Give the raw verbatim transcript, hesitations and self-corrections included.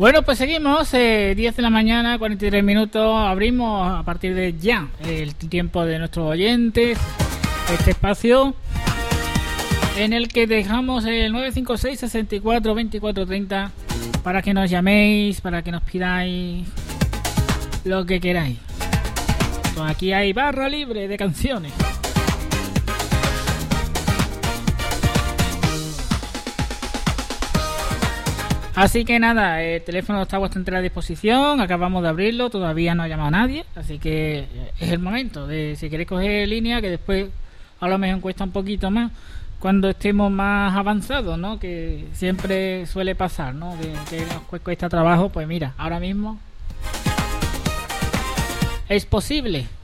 Bueno, pues seguimos, eh, diez de la mañana, cuarenta y tres minutos, abrimos a partir de ya el tiempo de nuestros oyentes, este espacio en el que dejamos el nueve cinco seis, sesenta y cuatro, veinticuatro treinta para que nos llaméis, para que nos pidáis lo que queráis. Pues aquí hay barra libre de canciones. Así que nada, el teléfono está a vuestra entera disposición, acabamos de abrirlo, todavía no ha llamado nadie, así que es el momento de, si queréis coger línea, que después a lo mejor cuesta un poquito más cuando estemos más avanzados, ¿no? Que siempre suele pasar, ¿no? Que, que nos cuesta trabajo, pues mira, ahora mismo es posible.